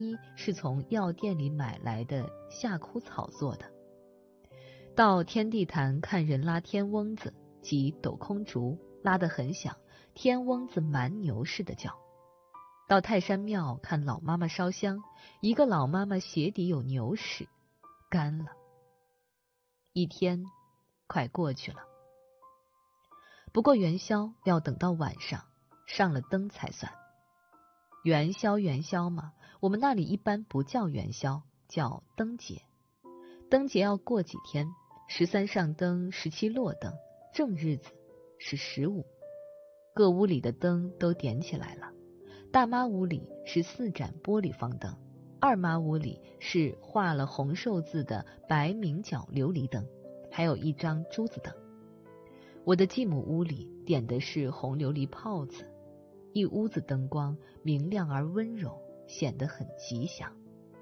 是从药店里买来的夏枯草做的。到天地坛看人拉天翁子及斗空竹，拉得很响，天翁子蛮牛似的叫。到泰山庙看老妈妈烧香，一个老妈妈鞋底有牛屎，干了。一天快过去了。不过元宵要等到晚上上了灯才算。元宵嘛，我们那里一般不叫元宵，叫灯节。灯节要过几天，13上灯，17落灯，正日子是15。各屋里的灯都点起来了。大妈屋里是4盏玻璃方灯，二妈屋里是画了红寿字的白明角琉璃灯，还有一张珠子灯。我的继母屋里点的是红琉璃泡子，一屋子灯光明亮而温柔，显得很吉祥。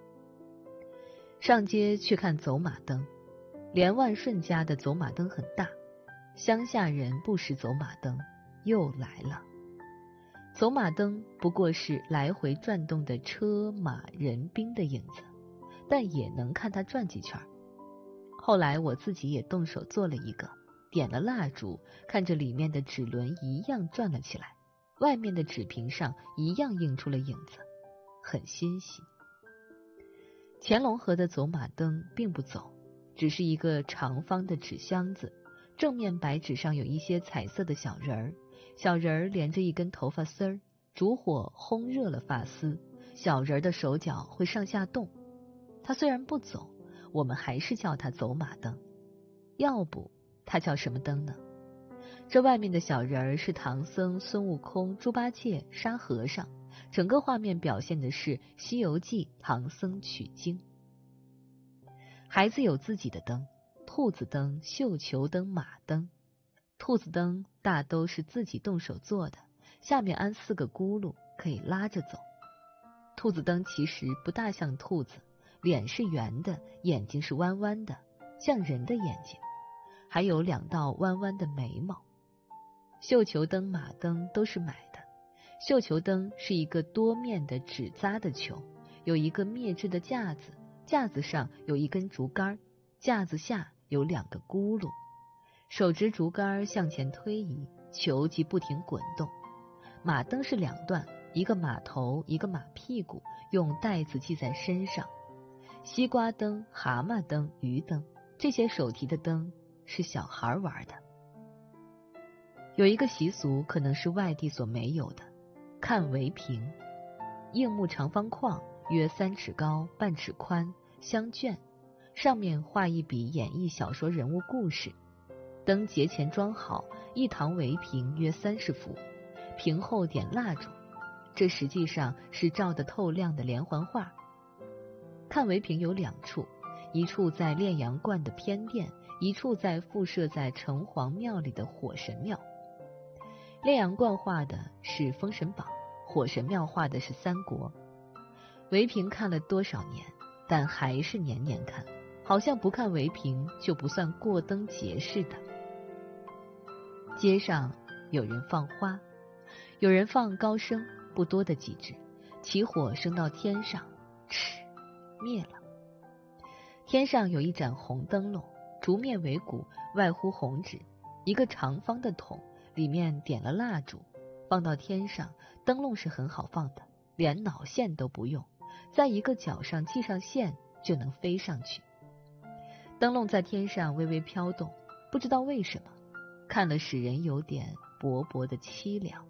上街去看走马灯，连万顺家的走马灯很大，乡下人不识走马灯，又来了。走马灯不过是来回转动的车马人兵的影子，但也能看它转几圈。后来我自己也动手做了一个，点了蜡烛，看着里面的纸轮一样转了起来，外面的纸屏上一样映出了影子，很欣喜。乾隆河的走马灯并不走，只是一个长方的纸箱子，正面白纸上有一些彩色的小人儿，小人儿连着一根头发丝儿，烛火烘热了发丝，小人儿的手脚会上下动。它虽然不走，我们还是叫它走马灯。要不它叫什么灯呢？这外面的小人儿是唐僧、孙悟空、猪八戒、沙和尚，整个画面表现的是《西游记》唐僧取经。孩子有自己的灯，兔子灯、绣球灯、马灯。兔子灯大都是自己动手做的，下面安4个轱辘，可以拉着走。兔子灯其实不大像兔子，脸是圆的，眼睛是弯弯的，像人的眼睛，还有2道弯弯的眉毛。绣球灯、马灯都是买的。绣球灯是一个多面的纸扎的球，有一个篾制的架子，架子上有一根竹竿，架子下有2个轱辘，手执竹竿向前推移，球即不停滚动。马灯是2段，一个马头，一个马屁股，用带子系在身上。西瓜灯、蛤蟆灯、鱼灯，这些手提的灯是小孩玩的。有一个习俗可能是外地所没有的，看围屏。硬木长方框约3尺高，半尺宽，相卷，上面画一笔演绎小说人物故事。灯节前装好，一堂围屏约30幅，屏后点蜡烛，这实际上是照得透亮的连环画。看围屏有2处，一处在炼阳观的偏殿，一处在附设在城隍庙里的火神庙。炼阳观画的是封神榜，火神庙画的是三国。围屏看了多少年，但还是年年看，好像不看围屏就不算过灯节似的。街上有人放花，有人放高升，不多的几支，起火升到天上，嗤，灭了。天上有一盏红灯笼，竹面为骨，外糊红纸，一个长方的桶，里面点了蜡烛，放到天上。灯笼是很好放的，连脑线都不用，在一个角上系上线就能飞上去。灯笼在天上微微飘动，不知道为什么，看了使人有点薄薄的凄凉。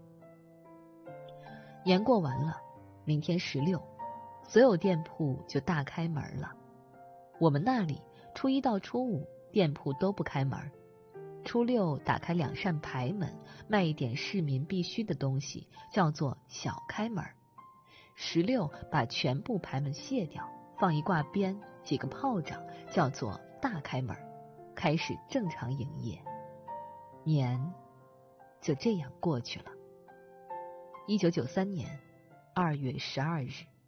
年过完了，明天16，所有店铺就大开门了。我们那里初1到初5店铺都不开门，初6打开2扇牌门，卖一点市民必须的东西，叫做小开门。16把全部牌门卸掉，放一挂鞭，几个炮仗，叫做大开门，开始正常营业。年就这样过去了。1993年2月12日。